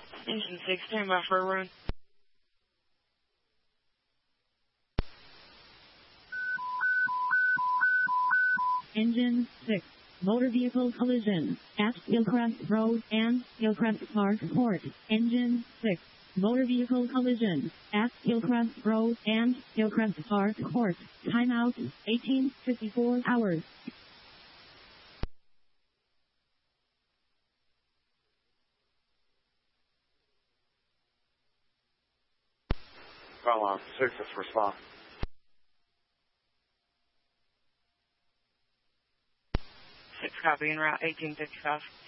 Engine 6, stand by for a run. Engine 6, motor vehicle collision at Hillcrest Road and Hillcrest Park Court. Engine 6, motor vehicle collision at Hillcrest Road and Hillcrest Park Court. Timeout 18:54 hours. Alarm 6 is respond. 6 copy en route 1855.